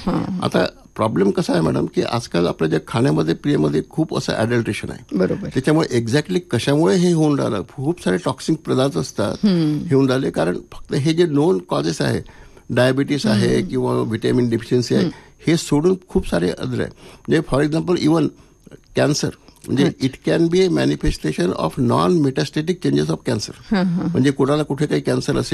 आता प्रॉब्लेम कसा आहे मॅडम, की आजकाल आपल्या ज्या खाण्यामध्ये पेयामध्ये खूप असं ॲडल्ट्रेशन आहे. बरोबर. त्याच्यामुळे एक्झॅक्टली कशामुळे हे होऊन राहिलं, खूप सारे टॉक्सिक पदार्थ असतात हे होऊन राहिले. कारण फक्त हे जे नोन कॉजेस आहे, डायबिटीस आहे किंवा व्हिटॅमिन डिफिशियन्सी आहे, हे सोडून खूप सारे अदर आहे. म्हणजे फॉर एक्झाम्पल इवन कॅन्सर, म्हणजे it can be A manifestation of non metastatic changes of cancer. म्हणजे कोणाला कुठे काही कॅन्सर असेल